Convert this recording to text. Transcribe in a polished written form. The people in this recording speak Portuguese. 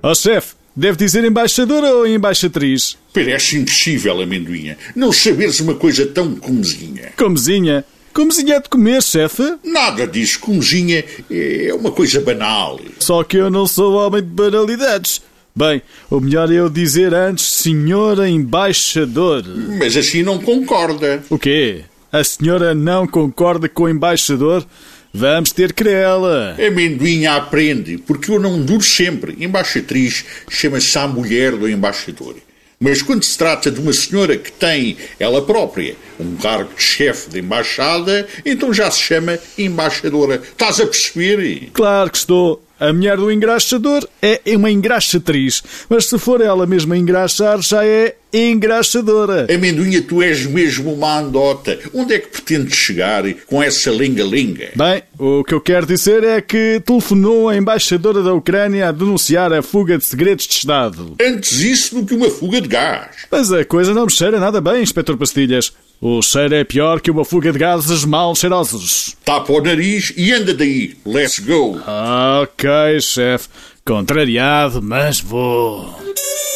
Ó chefe, deve dizer embaixadora ou embaixatriz? Parece impossível, amendoinha, não saberes uma coisa tão comezinha. Comezinha? Comezinha é de comer, chefe? Nada disso, comezinha é uma coisa banal. Só que eu não sou homem de banalidades. Bem, o melhor é eu dizer antes senhora embaixador. Mas assim não concorda. O quê? A senhora não concorda com o embaixador? Vamos ter querela. Amendoinha aprende, porque eu não duro sempre. Embaixatriz chama-se a mulher do embaixador. Mas quando se trata de uma senhora que tem, ela própria, um cargo de chefe de embaixada, então já se chama embaixadora. Estás a perceber? Claro que estou. A mulher do engraxador é uma engraxatriz. Mas se for ela mesma a engraxar, já é engraxadora. Amendoinha, tu és mesmo uma andota. Onde é que pretendes chegar com essa linga-linga? Bem, o que eu quero dizer é que telefonou a embaixadora da Ucrânia a denunciar a fuga de segredos de Estado. Antes isso do que uma fuga de gás. Mas a coisa não me cheira nada bem, Inspetor Pastilhas. O cheiro é pior que uma fuga de gases mal cheirosos. Tapa o nariz e anda daí. Let's go. Ok, chefe. Contrariado, mas vou.